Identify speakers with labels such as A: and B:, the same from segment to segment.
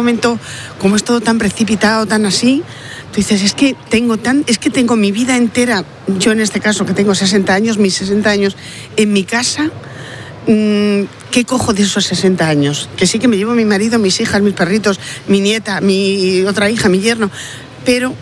A: momento, como es todo tan precipitado, tan así, tú dices, es que tengo mi vida entera, yo en este caso que tengo 60 años, mis 60 años en mi casa, ¿qué cojo de esos 60 años? Que sí que me llevo a mi marido, mis hijas, mis perritos, mi nieta, mi otra hija, mi yerno, pero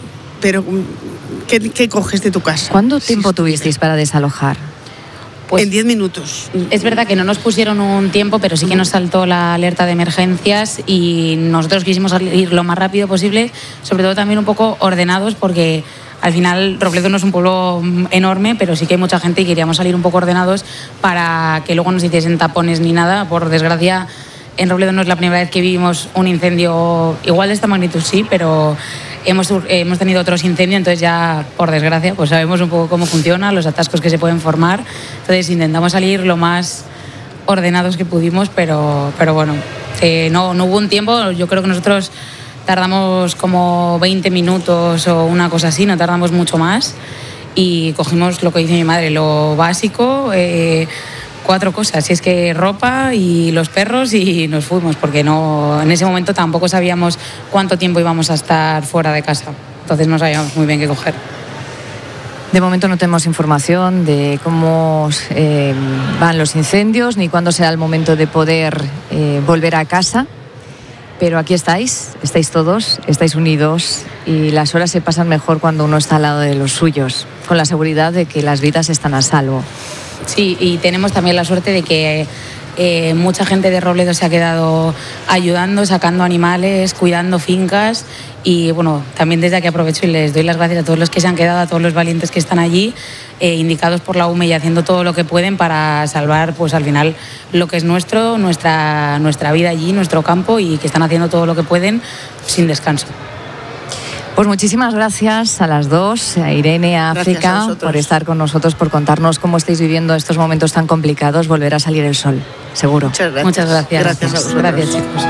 A: ¿qué coges de tu casa?
B: ¿Cuánto tiempo tuvisteis para desalojar?
A: Pues en 10 minutos.
C: Es verdad que no nos pusieron un tiempo, pero sí que nos saltó la alerta de emergencias y nosotros quisimos salir lo más rápido posible, sobre todo también un poco ordenados, porque al final Robledo no es un pueblo enorme, pero sí que hay mucha gente y queríamos salir un poco ordenados para que luego no se hiciesen tapones ni nada. Por desgracia, en Robledo no es la primera vez que vivimos un incendio igual de esta magnitud, sí, pero hemos tenido otros incendios, entonces ya, por desgracia, pues sabemos un poco cómo funciona, los atascos que se pueden formar. Entonces intentamos salir lo más ordenados que pudimos, pero bueno, no hubo un tiempo. Yo creo que nosotros tardamos como 20 minutos o una cosa así, no tardamos mucho más. Y cogimos lo que dice mi madre, lo básico, 4 cosas, si es que ropa y los perros, y nos fuimos, porque no, en ese momento tampoco sabíamos cuánto tiempo íbamos a estar fuera de casa, entonces no sabíamos muy bien qué coger.
B: De momento no tenemos información de cómo van los incendios ni cuándo será el momento de poder volver a casa, pero aquí estáis todos, estáis unidos y las horas se pasan mejor cuando uno está al lado de los suyos, con la seguridad de que las vidas están a salvo.
C: Sí, y tenemos también la suerte de que mucha gente de Robledo se ha quedado ayudando, sacando animales, cuidando fincas, y bueno, también desde aquí aprovecho y les doy las gracias a todos los que se han quedado, a todos los valientes que están allí, indicados por la UME y haciendo todo lo que pueden para salvar, pues al final, lo que es nuestra vida allí, nuestro campo, y que están haciendo todo lo que pueden sin descanso.
B: Pues muchísimas gracias a las dos, a Irene, a África, por estar con nosotros, por contarnos cómo estáis viviendo estos momentos tan complicados. Volverá a salir el sol, seguro.
C: Muchas gracias.
A: Gracias a vosotros.
C: Gracias, chicos.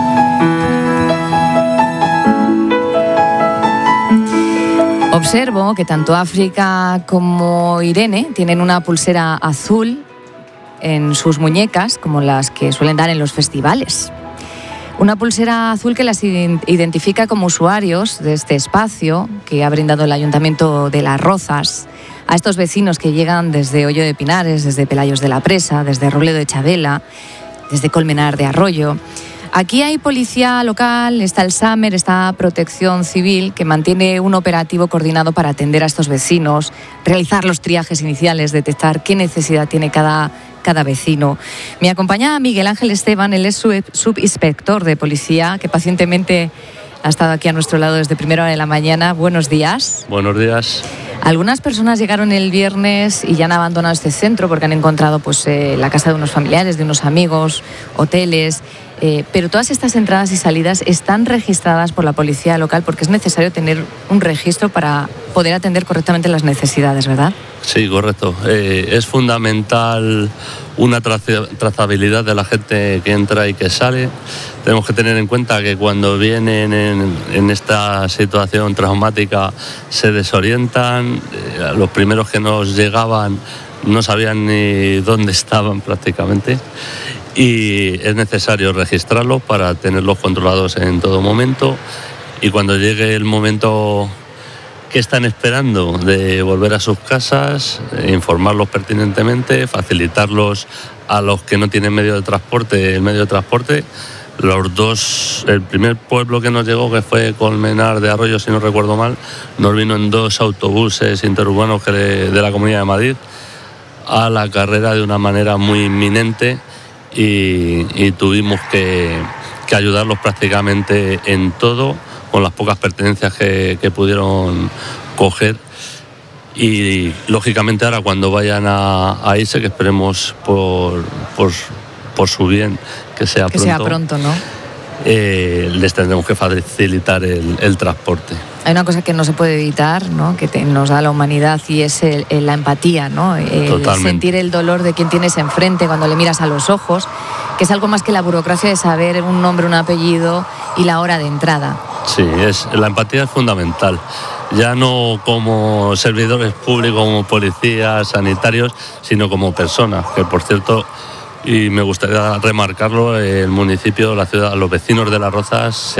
B: Observo que tanto África como Irene tienen una pulsera azul en sus muñecas, como las que suelen dar en los festivales. Una pulsera azul que las identifica como usuarios de este espacio que ha brindado el Ayuntamiento de Las Rozas a estos vecinos que llegan desde Hoyo de Pinares, desde Pelayos de la Presa, desde Robledo de Chavela, desde Colmenar de Arroyo. Aquí hay policía local, está el SAMER, está Protección Civil, que mantiene un operativo coordinado para atender a estos vecinos, realizar los triajes iniciales, detectar qué necesidad tiene cada vecino. Me acompaña Miguel Ángel Esteban, él es subinspector de policía, que pacientemente ha estado aquí a nuestro lado desde primera hora de la mañana. Buenos días.
D: Buenos días.
B: Algunas personas llegaron el viernes y ya han abandonado este centro porque han encontrado la casa de unos familiares, de unos amigos, hoteles, pero todas estas entradas y salidas están registradas por la policía local porque es necesario tener un registro para poder atender correctamente las necesidades, ¿verdad?
D: Sí, correcto. Es fundamental una trazabilidad de la gente que entra y que sale. Tenemos que tener en cuenta que cuando vienen en esta situación traumática se desorientan. Los primeros que nos llegaban no sabían ni dónde estaban prácticamente, y es necesario registrarlos para tenerlos controlados en todo momento, y cuando llegue el momento que están esperando de volver a sus casas, informarlos pertinentemente, facilitarlos a los que no tienen medio de transporte, el medio de transporte. El primer pueblo que nos llegó, que fue Colmenar de Arroyo, si no recuerdo mal, nos vino en 2 autobuses interurbanos de la Comunidad de Madrid a la carrera de una manera muy inminente, y tuvimos que ayudarlos prácticamente en todo, con las pocas pertenencias que pudieron coger. Y lógicamente ahora cuando vayan a irse, que esperemos por su bien que sea pronto,
B: ¿no?
D: Les tendremos que facilitar el transporte.
B: Hay una cosa que no se puede evitar, ¿no?, que nos da la humanidad, y es la empatía, ¿no? El sentir el dolor de quien tienes enfrente cuando le miras a los ojos, que es algo más que la burocracia de saber un nombre, un apellido y la hora de entrada. Sí,
D: la empatía es fundamental. Ya no como servidores públicos, como policías, sanitarios, sino como personas, que por cierto, y me gustaría remarcarlo, el municipio, la ciudad, los vecinos de Las Rozas